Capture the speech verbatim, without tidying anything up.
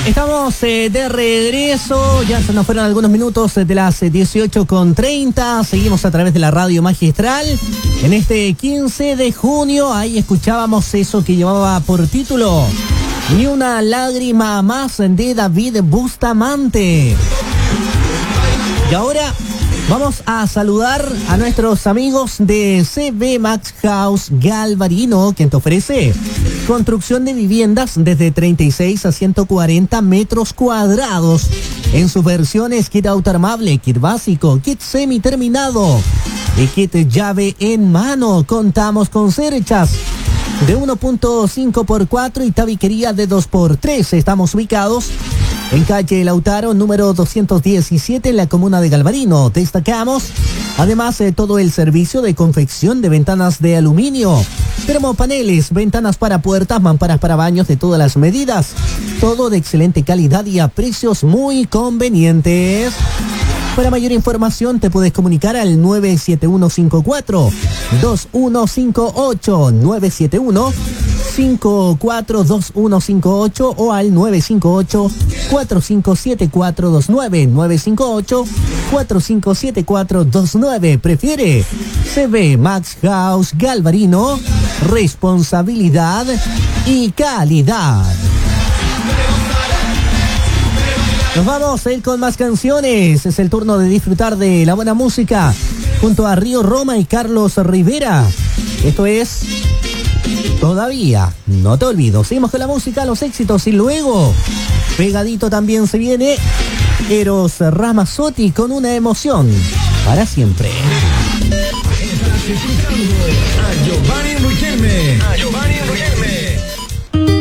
Estamos eh, de regreso, ya se nos fueron algunos minutos de las dieciocho con treinta, seguimos a través de la radio magistral. En este quince de junio, ahí escuchábamos eso que llevaba por título Ni una lágrima más de David Bustamante. Y ahora vamos a saludar a nuestros amigos de C B Max House Galvarino, quien te ofrece construcción de viviendas desde treinta y seis a ciento cuarenta metros cuadrados en sus versiones kit autoarmable, kit básico, kit semi-terminado y kit llave en mano. Contamos con cerchas de uno punto cinco por cuatro y tabiquería de dos por tres. Estamos ubicados en calle Lautaro, número doscientos diecisiete, en la comuna de Galvarino. Destacamos, además, eh, todo el servicio de confección de ventanas de aluminio, termopaneles, ventanas para puertas, mamparas para baños de todas las medidas. Todo de excelente calidad y a precios muy convenientes. Para mayor información te puedes comunicar al nueve siete uno cinco cuatro dos uno cinco ocho, nueve siete uno cinco cuatro dos uno cinco ocho o al nueve cinco ocho cuatro cinco siete cuatro dos nueve, nueve cinco ocho cuatro cinco siete cuatro dos nueve. Prefiere C B Max House Galvarino, responsabilidad y calidad. Nos vamos a ir con más canciones. Es el turno de disfrutar de la buena música junto a Río Roma y Carlos Rivera. Esto es Todavía No Te Olvido. Seguimos con la música, los éxitos y luego pegadito también se viene Eros Ramazzotti con Una Emoción para Siempre. Estás escuchando a Giovanni Riquelme. A Giovanni Riquelme.